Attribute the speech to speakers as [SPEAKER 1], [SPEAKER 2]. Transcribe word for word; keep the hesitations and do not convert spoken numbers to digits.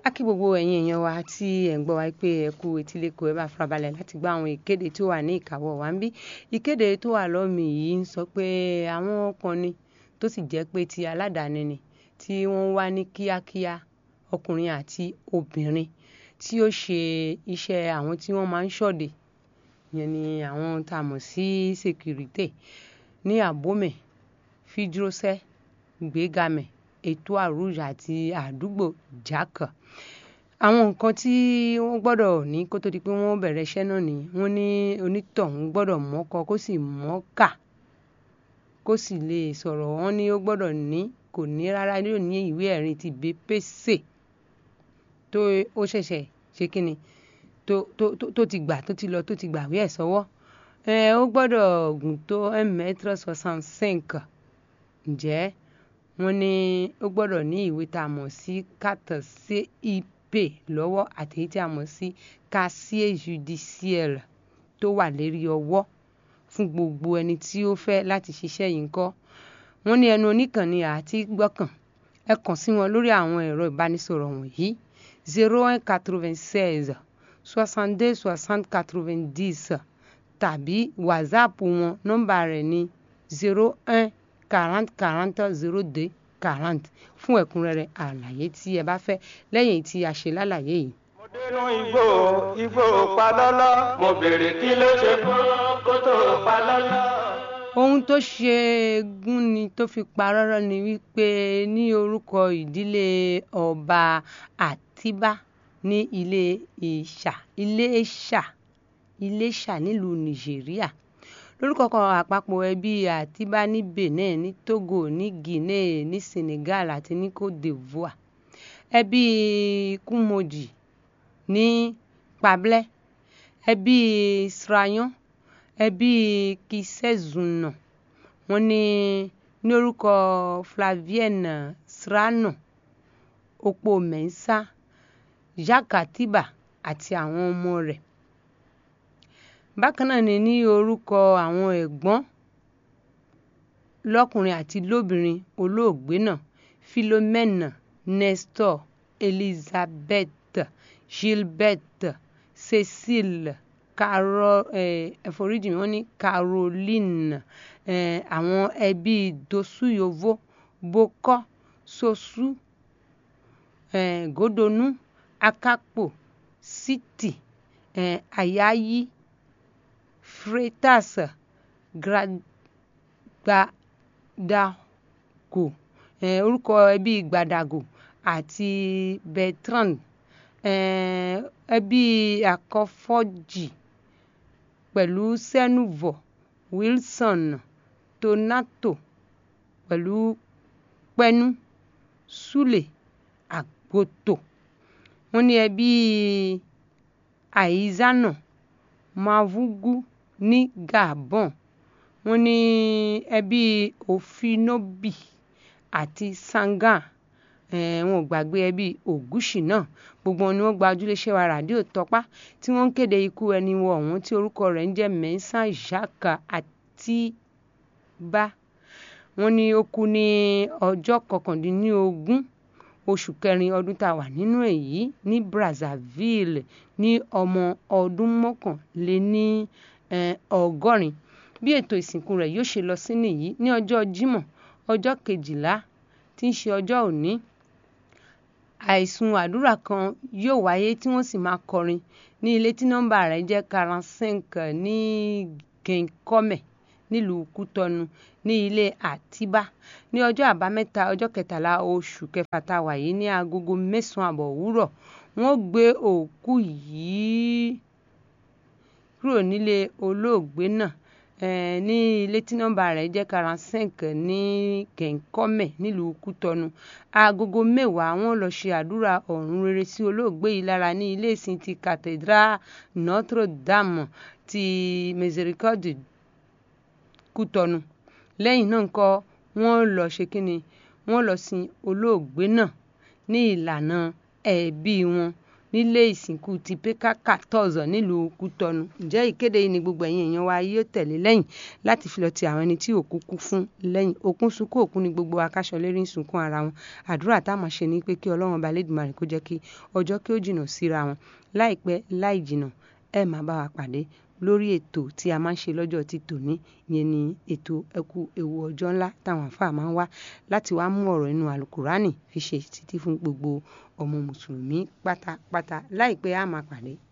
[SPEAKER 1] A kí gbogbo ẹ̀yin èèyàn wa tí ẹ̀ ń gbọ́ wa pé ẹ kú etíléko ẹ bá farabalẹ̀ láti gbọ́ àwọn ìkéde tó wà ní ìkáwọ́ wa ń bí. Ìkéde tó wà lọ́mì yìí ń sọ pé àwọn ọkùnrin tó sì jẹ́ pé ti aládàáni ni tí wọ́n wá ní kíákíá ọkùnrin àti obìnrin tí ó ṣe iṣẹ́ àwọn tí wọ́n máa ń ṣọ̀dẹ̀ yẹn ni àwọn tá a mọ̀ sí sékúrité ní Abomey, Fidrosẹ, Gbégamẹ̀, Ètò Àrújà àti àdúgbò Jákà. Àwọn nǹkan tí wọ́n gbọ́dọ̀ ní kó tó di pé wọ́n bẹ̀rẹ̀ iṣẹ́ náà ni wọ́n ní onítọ̀hún gbọ́dọ̀ mọ́kọ kó sì mọ́kà kó sì lè sọ̀rọ̀. Wọ́n ní ó gbọ́dọ̀ ní kò ní rárá yóò ní ìwé ẹ̀rí ti B P C tó ó ṣẹ̀ṣẹ̀ ṣe kíni tó tó tó ti gbà tó ti lọ tó ti gbàwé ẹ̀ sọ́wọ́. ẹ ó gbọ́dọ̀ gùn tó un mètre soixante-cinq. Ǹjẹ́ wọ́n ní ó gbọ́dọ̀ ní ìwé tá a mọ̀ sí carte C I P lọ́wọ́ àti èyí tí a mọ̀ sí casier judiciaire tó wà lérí ọwọ́ fún gbogbo ẹni tí ó fẹ́ láti ṣiṣẹ́ yìí ńkọ́. Wọ́n ní ẹnu oníkànnì àti gbọ́kàn ẹ kàn sí wọn lórí àwọn ẹ̀rọ ìbánisọ̀rọ̀ wọ̀nyí zero un quatre-vingt-seize soixante-deux soixante quatre-vingt-dix tàbí WhatsApp wọn nọ́mbà rẹ̀ ní zero un quarante quarante zero deux quarante fún ẹ̀kúnrẹ́rẹ́ àlàyé tí ẹ bá fẹ́ lẹ́yìn tí a ṣe lálàyé yìí.
[SPEAKER 2] Mo dénú igbó igbó palọ́lọ́ mo béèrè kí ló ṣe fún kó tó palọ́lọ́.
[SPEAKER 1] Ohun tó ṣe gún ni tó fi parọ́rọ́ ni wípé ní orúkọ ìdílé ọba Àtíbá ní ilé Ìṣà Iléṣà Iléṣà nílùú Nàìjíríà lórúkọ kan àpapọ̀ ẹbí Àtíbá ní Benin, ní Togo, ní Guinea, ní Senegal àti ní Côte d'Ivoire, ẹbí Kúmọ̀jì ní Pablé, ẹbí Srayon, ẹbí Kisezuna. Wọ́n ní ní orúkọ Flavienne Srano, Opó Mensah, Jacques Atiba àti àwọn ọmọ rẹ̀. Bákan náà ni ní orúkọ àwọn ẹ̀gbọ́n lọ́kùnrin àti lóbìnrin olóògbé náà Philomène, Nestor, Elizabeth, Gilberte, Cécile, Caro ẹ̀foríjì wọ́n ní Caroline, eh, àwọn ẹbí Dosuyovo, Boko, Sosu, eh, Godonu, Akapo, Siti, eh, Ayayi, Freitas, Gbadago, eh, orúkọ ẹbí Gbadago àti Bertrand, eh, ẹbí Akọfọ́jì pẹ̀lú Senuvo, Wilson, Tonato pẹ̀lú Pẹ́nu, Sule, Àgbòtò. Wọ́n ní ẹbí Aizana, Mavugu ní Gabon. Wọ́n ní ẹbí Ofinobi àti Sangan. Eh, wọn ò gbàgbé ẹbí Ògúṣì náà. Gbogbo wọn ni wọ́n gba ojúléṣẹ́ wa ràdíò Tọ́pá tí wọ́n ń kéde ikú ẹni wọ ọ̀hún tí orúkọ rẹ̀ ń jẹ́ Mensah Jacques Atiba. Wọ́n ní ó kú ní ọjọ́ kọkàndínlógún oṣù kẹrin ọdún tá a wà nínú èyí ní Brazzaville ní ọmọ ọdún mọ́kànléní ọgọ́rin. Bí ètò ìsìnkú rẹ̀ yóò ṣe lọ sí nìyí ní ọjọ́ Jímọ̀ ọjọ́ kejìlá tí ń ṣe ọjọ́ òní. Àìsùn àdúrà kan yóò wáyé tí wọ́n sì máa kọrin ní ilé tí nọ́mbà rẹ̀ jẹ́ quarante-cinq ní Gẹ̀ǹkọ́mẹ̀ nílùú Kútọ́nù ní ilé Àtíbá ní ọjọ́ àbámẹ́ta ọjọ́ kẹtàlá oṣù kẹfà tá a wà yìí ní agogo mẹ́sàn-án àbọ̀ òwúrọ̀. Wọ́n gbé òkú yìí kúrò nílé olóògbé náà eh, ní ilé tí nọ́mbà rẹ̀ jẹ́ quarante-cinq ní Gẹ̀ǹkọ́mẹ̀ nílùú Kútọ́nù. Agogo mẹ́wàá wọ́n lọ ṣe àdúrà ọ̀run rere sí olóògbé yìí lára ní ilé ìsìn ti Cathédrale Notre-Dame ti Miséricorde Kútọ́nù. Lẹ́yìn náà ńkọ́ wọ́n lọ ṣe kíni wọ́n lọ sin olóògbé náà ní ìlànà ẹbí wọn nílé ìsìnkú ti pékákà tọ̀zọ̀ nílùú Kútọ́nù. Ǹjẹ́ ìkéde yìí ni gbogbo ẹ̀yin èèyàn wa yóò tẹ̀lé lẹ́yìn láti fi lọ ti àwọn ẹni tí òkú kú fún lẹ́yìn. Òkun sunkún òkú ni gbogbo akáṣọ lérí ń sunkún ara wọn. Àdúrà tá a máa ṣe ni pé kí Ọlọ́run Ọba Elédùmarè kó jẹ́ kí ọjọ́ kí ó jìnnà síra wọn. Láìpẹ́ láì jìnnà ẹ máa bá wa pàdé lórí ètò tí a máa ń ṣe lọ́jọ́ ti tòní, ìyẹn ni ètò ẹkú ewu ọjọ́ ńlá táwọn àfáà máa ń wá láti wá mú ọ̀rọ̀ inú àlùkùránì fi ṣe títí fún gbogbo ọmọ mùsùlùmí pátápátá. Láìpẹ́ a máa pàdé.